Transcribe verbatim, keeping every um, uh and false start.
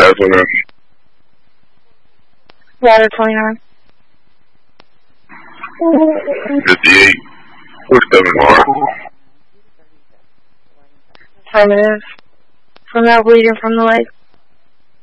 Ladder twenty-nine. Ladder twenty-nine. fifty-eight. four seven R. Affirmative. From that bleeding from the leg.